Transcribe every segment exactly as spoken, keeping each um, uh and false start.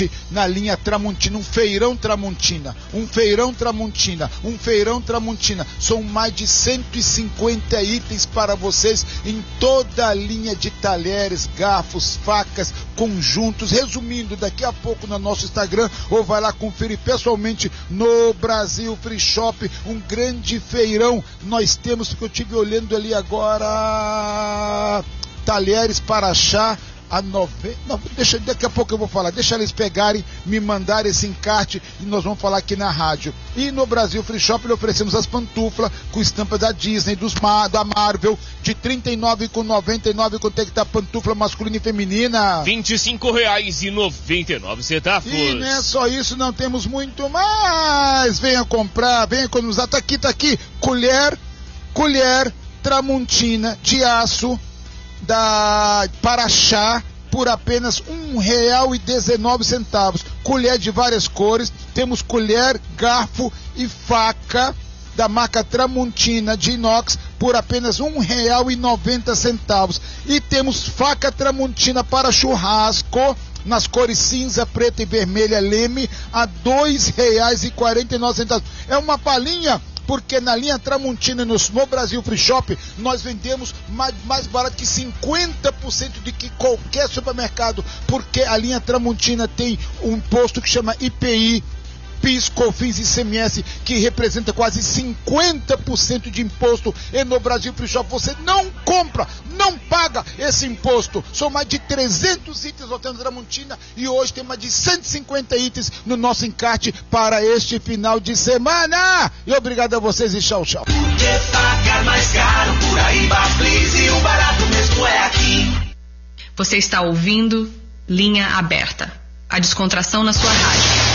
presente na linha Tramontina, um feirão Tramontina, um feirão Tramontina, um feirão Tramontina. São mais de cento e cinquenta itens para vocês em toda a linha de talheres, garfos, facas, conjuntos. Resumindo, daqui a pouco no nosso Instagram, ou vai lá conferir pessoalmente no Brasil Free Shop, um grande feirão. Nós temos, que eu estive olhando ali agora, talheres para chá a nove... Não, deixa, daqui a pouco eu vou falar, deixa eles pegarem, me mandarem esse encarte e nós vamos falar aqui na rádio. E no Brasil Free Shop lhe oferecemos as pantuflas com estampa da Disney, dos Ma... da Marvel, de trinta e nove reais com noventa e nove centavos, quanto é que tá pantufla masculina e feminina? vinte e cinco reais e noventa e nove centavos. E não é só isso, não, temos muito mais. Venha comprar, venha economizar, tá aqui, tá aqui, colher, colher Tramontina de aço da para chá por apenas um real e dezenove centavos. Colher de várias cores, temos colher, garfo e faca da marca Tramontina de inox por apenas um real e noventa centavos. E temos faca Tramontina para churrasco nas cores cinza, preta e vermelha Leme a dois reais e quarenta e nove centavos. É uma palhinha, porque na linha Tramontina no, no Brasil Free Shop nós vendemos mais, mais barato que cinquenta por cento de que qualquer supermercado, porque a linha Tramontina tem um imposto que chama I P I, P I S, COFINS e I C M S, que representa quase cinquenta por cento de imposto, e no Brasil Free Shop você não compra, não paga esse imposto. São mais de trezentos itens no Hotel Tramontina e hoje tem mais de cento e cinquenta itens no nosso encarte para este final de semana. E obrigado a vocês e tchau, tchau. Por que pagar mais caro por aí, Bablis, e o barato mesmo é aqui. Você está ouvindo Linha Aberta, a descontração na sua rádio.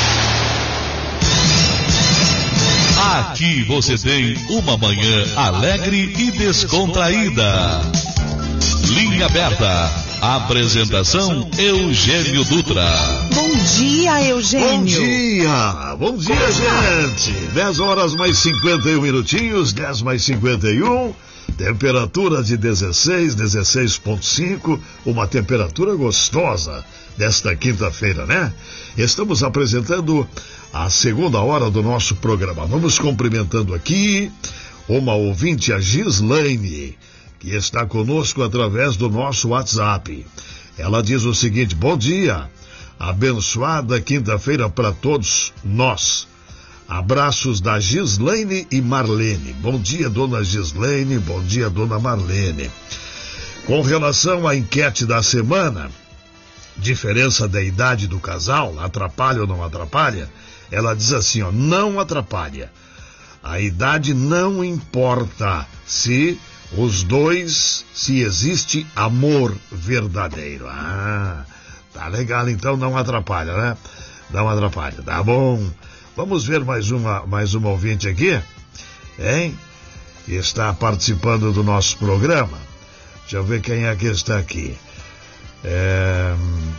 Aqui você tem uma manhã alegre e descontraída. Linha Aberta. Apresentação Eugênio Dutra. Bom dia, Eugênio. Bom dia. Bom dia, gente. dez horas mais cinquenta e um minutinhos, dez mais cinquenta e um. Temperatura de dezesseis, dezesseis ponto cinco. Uma temperatura gostosa desta quinta-feira, né? Estamos apresentando a segunda hora do nosso programa. Vamos cumprimentando aqui uma ouvinte, a Gislaine, que está conosco através do nosso WhatsApp. Ela diz o seguinte: bom dia, abençoada quinta-feira para todos nós. Abraços da Gislaine e Marlene. Bom dia, dona Gislaine, bom dia, dona Marlene. Com relação à enquete da semana, diferença da idade do casal, atrapalha ou não atrapalha? Ela diz assim, ó, não atrapalha. A idade não importa se os dois, se existe amor verdadeiro. Ah, tá legal, então não atrapalha, né? Não atrapalha, tá bom. Vamos ver mais uma, mais uma ouvinte aqui, hein? Que está participando do nosso programa. Deixa eu ver quem é que está aqui. É...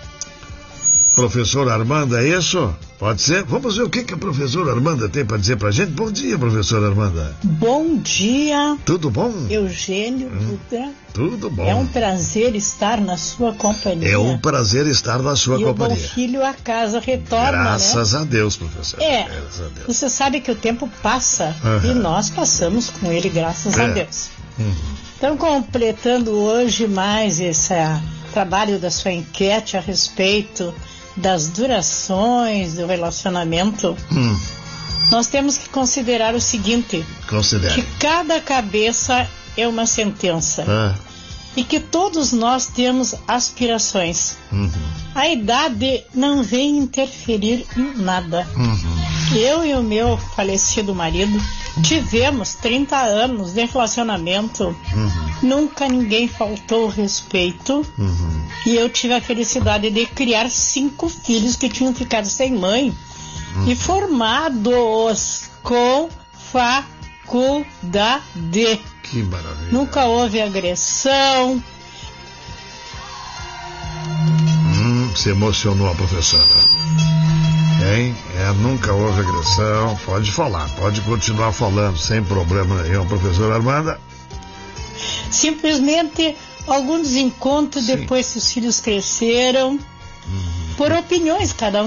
Professor Armanda, é isso? Pode ser? Vamos ver o que, que a professora Armanda tem para dizer pra gente. Bom dia, professora Armanda. Bom dia. Tudo bom? Eugênio hum, Dutra. Tudo bom. É um prazer estar na sua companhia. É um prazer estar na sua e companhia. E o bom filho a casa retorna, Graças né? a Deus, professora. É, graças a Deus. Você sabe que o tempo passa uhum. e nós passamos com ele, graças é. a Deus. Uhum. Então, completando hoje mais esse trabalho da sua enquete a respeito das durações do relacionamento, hum. nós temos que considerar o seguinte: Considere. que cada cabeça é uma sentença ah. e que todos nós temos aspirações. Uhum. A idade não vem interferir em nada. Uhum. Eu e o meu falecido marido tivemos trinta anos de relacionamento, uhum. nunca ninguém faltou respeito, uhum. e eu tive a felicidade de criar cinco filhos que tinham ficado sem mãe, uhum. e formados com faculdade. Que maravilha. Nunca houve agressão. Hum, se emocionou a professora. Hein? É, nunca houve agressão. Pode falar, pode continuar falando, sem problema nenhum, professora Armanda. Simplesmente algum desencontro. Sim. Depois que os filhos cresceram, uhum. por opiniões, cada um